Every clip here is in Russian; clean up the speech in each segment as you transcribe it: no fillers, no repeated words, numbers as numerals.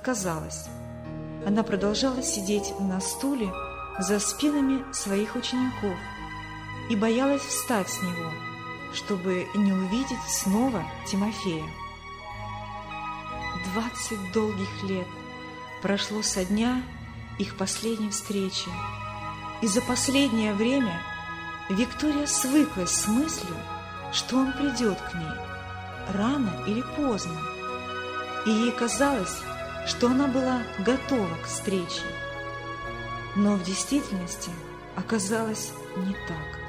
отказалась. Она продолжала сидеть на стуле за спинами своих учеников и боялась встать с него, чтобы не увидеть снова Тимофея. 20 долгих лет прошло со дня их последней встречи, и за последнее время Виктория свыклась с мыслью, что он придет к ней, рано или поздно, и ей казалось, что она была готова к встрече. Но в действительности оказалось не так.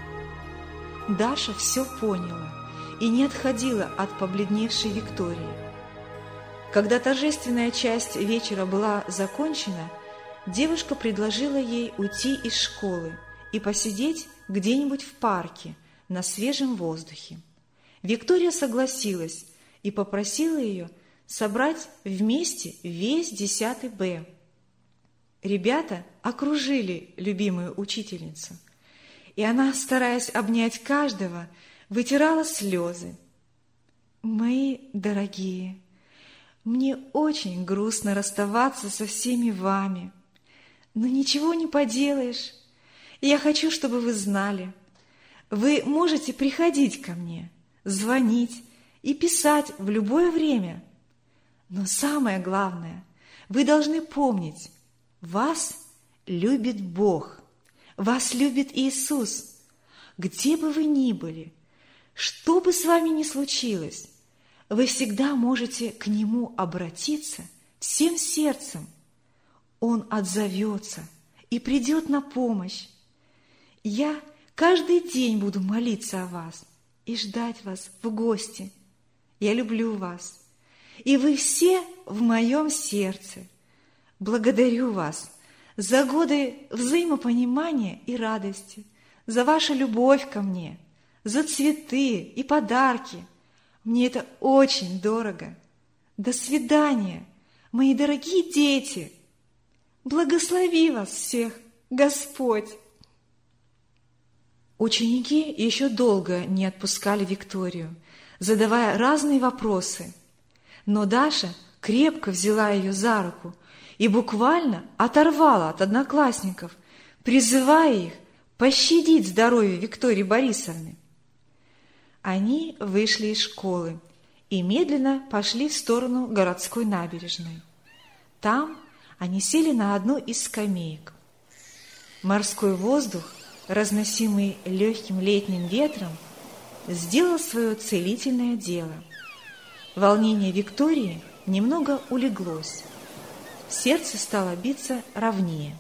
Даша все поняла и не отходила от побледневшей Виктории. Когда торжественная часть вечера была закончена, девушка предложила ей уйти из школы и посидеть где-нибудь в парке на свежем воздухе. Виктория согласилась и попросила ее собрать вместе весь 10 Б. Ребята окружили любимую учительницу, и она, стараясь обнять каждого, вытирала слезы. «Мои дорогие, мне очень грустно расставаться со всеми вами, но ничего не поделаешь. Я хочу, чтобы вы знали, вы можете приходить ко мне, звонить и писать в любое время. Но самое главное, вы должны помнить, вас любит Бог, вас любит Иисус. Где бы вы ни были, что бы с вами ни случилось, вы всегда можете к Нему обратиться всем сердцем. Он отзовется и придет на помощь. Я каждый день буду молиться о вас и ждать вас в гости. Я люблю вас, и вы все в моем сердце. Благодарю вас за годы взаимопонимания и радости, за вашу любовь ко мне, за цветы и подарки. Мне это очень дорого. До свидания, мои дорогие дети. Благослови вас всех, Господь!» Ученики еще долго не отпускали Викторию, задавая разные вопросы. Но Даша крепко взяла ее за руку и буквально оторвала от одноклассников, призывая их пощадить здоровье Виктории Борисовны. Они вышли из школы и медленно пошли в сторону городской набережной. Там они сели на одну из скамеек. Морской воздух, разносимый легким летним ветром, сделал свое целительное дело. Волнение Виктории немного улеглось. Сердце стало биться ровнее.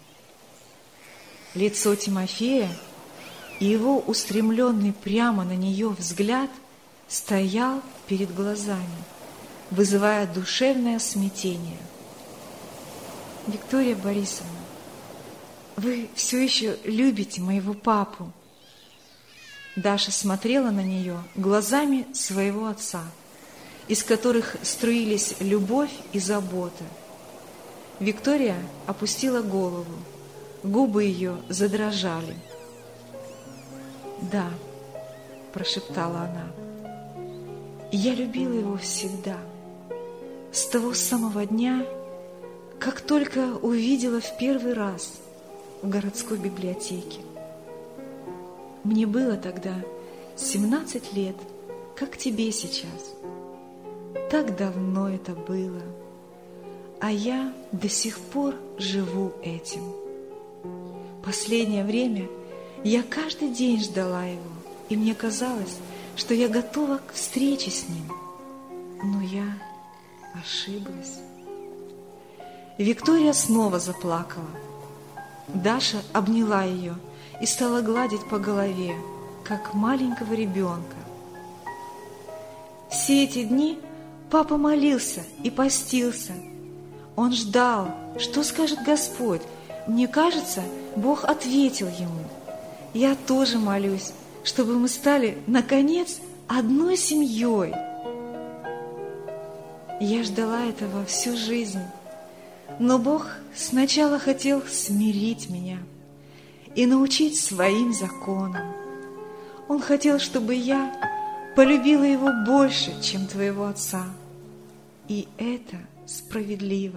Лицо Тимофея и его устремленный прямо на нее взгляд стоял перед глазами, вызывая душевное смятение. «Виктория Борисовна, вы все еще любите моего папу?» Даша смотрела на нее глазами своего отца, из которых струились любовь и забота. Виктория опустила голову, губы ее задрожали. «Да», – прошептала она, – «я любила его всегда, с того самого дня, как только увидела в первый раз в городской библиотеке. Мне было тогда 17 лет, как тебе сейчас. Так давно это было, а я до сих пор живу этим. Последнее время я каждый день ждала его, и мне казалось, что я готова к встрече с ним. Но я ошиблась». Виктория снова заплакала. Даша обняла ее и стала гладить по голове, как маленького ребенка. Все эти дни папа молился и постился. Он ждал, что скажет Господь. Мне кажется, Бог ответил ему. Я тоже молюсь, чтобы мы стали, наконец, одной семьей. Я ждала этого всю жизнь, но Бог сначала хотел смирить меня и научить своим законам. Он хотел, чтобы я полюбила его больше, чем твоего отца. И это справедливо.